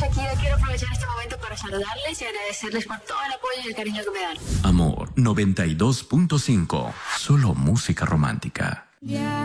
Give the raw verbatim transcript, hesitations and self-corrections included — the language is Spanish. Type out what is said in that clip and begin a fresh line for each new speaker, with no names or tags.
Shakira, quiero aprovechar este momento para saludarles y agradecerles por todo el apoyo y el cariño que me dan.
Amor noventa y dos punto cinco. Solo música romántica.
Yeah.